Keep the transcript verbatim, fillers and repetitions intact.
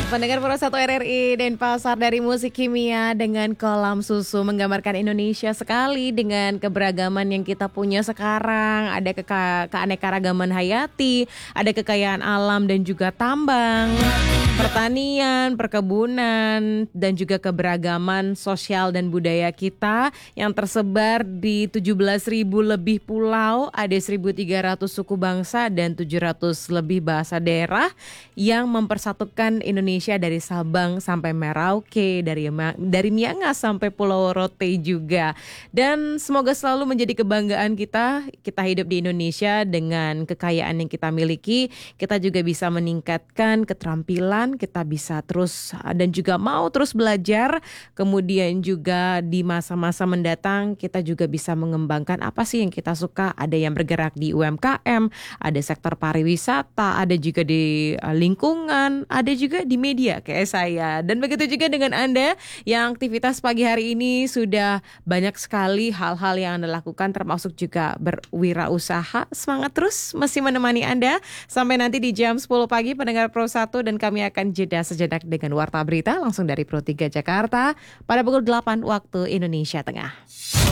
Pendengar Pro satu R R I Denpasar dari Musik Kimia dengan Kolam Susu menggambarkan Indonesia sekali dengan keberagaman yang kita punya sekarang. Ada keka- keanekaragaman hayati, ada kekayaan alam dan juga tambang, pertanian, perkebunan, dan juga keberagaman sosial dan budaya kita yang tersebar di tujuh belas ribu lebih pulau, ada seribu tiga ratus suku bangsa dan tujuh ratus lebih bahasa daerah yang mempersatukan Indonesia dari Sabang sampai Merauke, dari dari Miangas sampai Pulau Rote juga. Dan semoga selalu menjadi kebanggaan kita, kita hidup di Indonesia dengan kekayaan yang kita miliki. Kita juga bisa meningkatkan keterampilan, kita bisa terus dan juga mau terus belajar. Kemudian juga di masa-masa mendatang kita juga bisa mengembangkan apa sih yang kita suka. Ada yang bergerak di U M K M, ada sektor pariwisata, ada juga di uh, lingkungan, ada juga di media kayak saya. Dan begitu juga dengan Anda yang aktivitas pagi hari ini sudah banyak sekali hal-hal yang Anda lakukan, termasuk juga berwirausaha. Semangat terus, masih menemani Anda sampai nanti di jam sepuluh pagi pendengar Pro satu, dan kami akan jeda sejenak dengan Warta Berita langsung dari Pro tiga Jakarta pada pukul delapan waktu Indonesia Tengah.